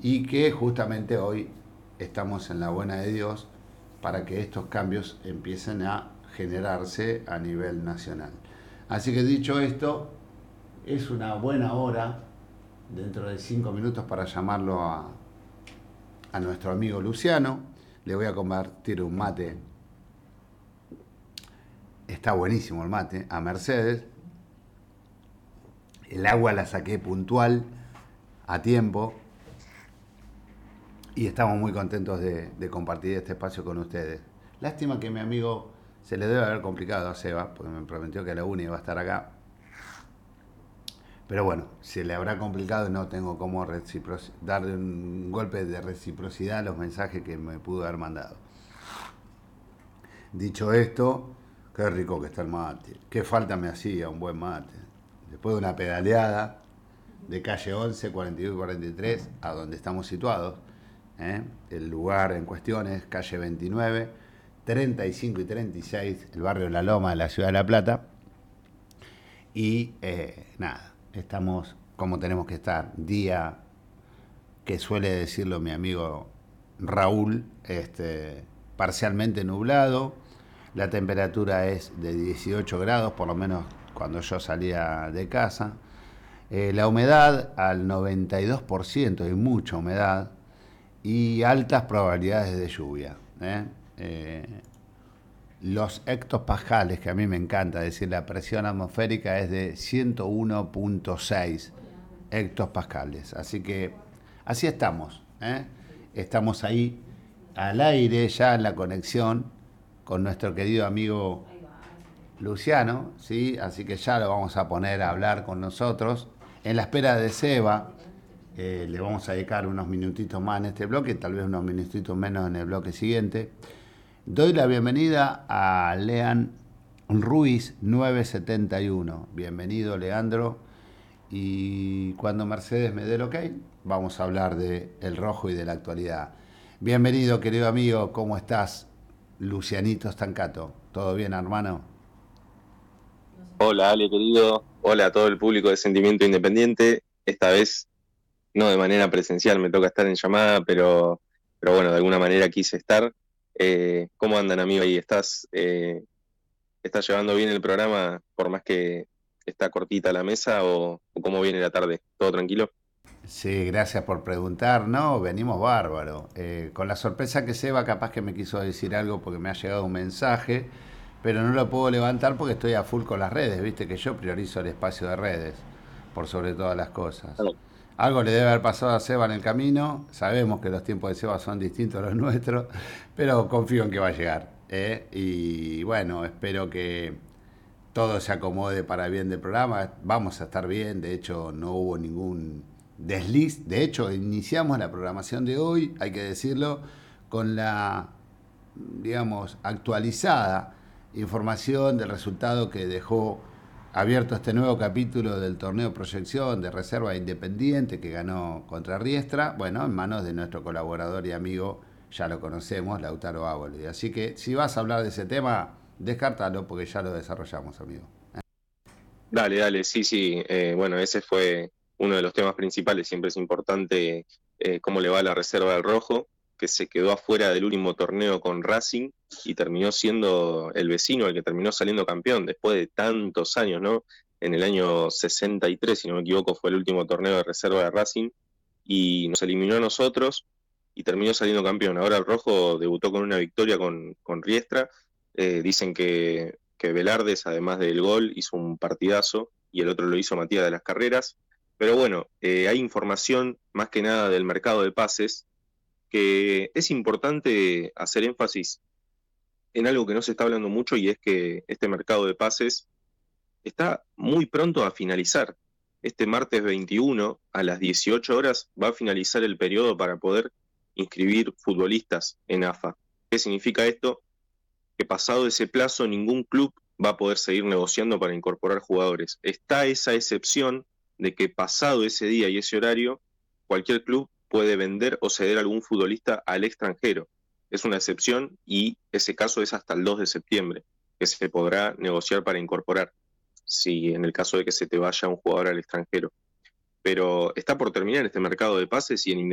y que justamente hoy estamos en la buena de Dios para que estos cambios empiecen a generarse a nivel nacional. Así que dicho esto, es una buena hora, dentro de 5 minutos, para llamarlo a nuestro amigo Luciano. Le voy a compartir un mate. Está buenísimo el mate. A Mercedes. El agua la saqué puntual, a tiempo. Y estamos muy contentos de compartir este espacio con ustedes. Lástima que mi amigo se le debe haber complicado a Seba, porque me prometió que a la 1 iba a estar acá. Pero bueno, se le habrá complicado y no tengo cómo darle un golpe de reciprocidad a los mensajes que me pudo haber mandado. Dicho esto, qué rico que está el mate. Qué falta me hacía un buen mate. Después de una pedaleada de calle 11, 42 y 43, a donde estamos situados, el lugar en cuestión es calle 29, 35 y 36, el barrio La Loma de la Ciudad de La Plata. Y nada, estamos como tenemos que estar. Día que suele decirlo mi amigo Raúl, parcialmente nublado. La temperatura es de 18 grados, por lo menos cuando yo salía de casa. La humedad al 92%, hay mucha humedad. Y altas probabilidades de lluvia. Los hectopascales, que a mí me encanta decir, la presión atmosférica es de 101.6 hectopascales. Así que así estamos. Estamos ahí al aire, ya en la conexión con nuestro querido amigo Luciano, ¿sí? Así que ya lo vamos a poner a hablar con nosotros. En la espera de Seba, le vamos a dedicar unos minutitos más en este bloque, tal vez unos minutitos menos en el bloque siguiente. Doy la bienvenida a Lean Ruiz 971. Bienvenido, Leandro. Y cuando Mercedes me dé el ok, vamos a hablar de el rojo y de la actualidad. Bienvenido, querido amigo. ¿Cómo estás? Lucianito Stancato. ¿Todo bien, hermano? Hola Ale querido, hola a todo el público de Sentimiento Independiente. Esta vez no de manera presencial, me toca estar en llamada, pero bueno, de alguna manera quise estar. ¿Cómo andan, amigo? ¿Y estás llevando bien el programa por más que está cortita la mesa o cómo viene la tarde? ¿Todo tranquilo? Sí, gracias por preguntar. No, venimos bárbaro. Con la sorpresa que Seba capaz que me quiso decir algo porque me ha llegado un mensaje, pero no lo puedo levantar porque estoy a full con las redes. Viste que yo priorizo el espacio de redes por sobre todas las cosas. Ah, Algo le debe haber pasado a Seba en el camino. Sabemos que los tiempos de Seba son distintos a los nuestros, pero confío en que va a llegar. Y bueno, espero que todo se acomode para bien del programa. Vamos a estar bien, de hecho no hubo ningún desliz. De hecho, iniciamos la programación de hoy, hay que decirlo, con la, digamos, actualizada información del resultado que dejó abierto este nuevo capítulo del torneo Proyección de Reserva Independiente que ganó contra Riestra, bueno, en manos de nuestro colaborador y amigo, ya lo conocemos, Lautaro Ávoli. Así que si vas a hablar de ese tema, descartalo porque ya lo desarrollamos, amigo. dale, dale, sí, sí. Bueno, ese fue uno de los temas principales. Siempre es importante cómo le va a la reserva del Rojo, que se quedó afuera del último torneo con Racing y terminó siendo el vecino el que terminó saliendo campeón después de tantos años, ¿no? En el año 63, si no me equivoco, fue el último torneo de reserva de Racing y nos eliminó a nosotros y terminó saliendo campeón. Ahora el Rojo debutó con una victoria con Riestra. Dicen que Velardes, además del gol, hizo un partidazo y el otro lo hizo Matías de las Carreras. Pero bueno, hay información más que nada del mercado de pases que es importante hacer énfasis en algo que no se está hablando mucho y es que este mercado de pases está muy pronto a finalizar. Este martes 21 a las 18 horas va a finalizar el periodo para poder inscribir futbolistas en AFA. ¿Qué significa esto? Que pasado ese plazo ningún club va a poder seguir negociando para incorporar jugadores. Está esa excepción de que pasado ese día y ese horario, cualquier club puede vender o ceder algún futbolista al extranjero. Es una excepción y ese caso es hasta el 2 de septiembre, que se podrá negociar para incorporar, si en el caso de que se te vaya un jugador al extranjero. Pero está por terminar este mercado de pases y en